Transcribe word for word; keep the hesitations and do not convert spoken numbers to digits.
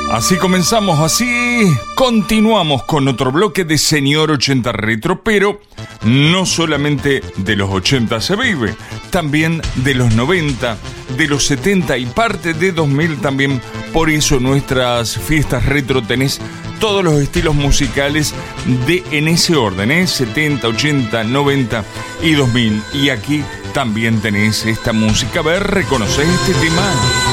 Así comenzamos, así continuamos con otro bloque de Señor ochenta Retro, pero no solamente de los ochenta se vive, también de los noventa, de los setenta y parte de dos mil también. Por eso nuestras fiestas retro tenés todos los estilos musicales de en ese orden, ¿eh? setenta, ochenta, noventa y dos mil. Y aquí también tenés esta música. A ver, ¿reconoces este tema?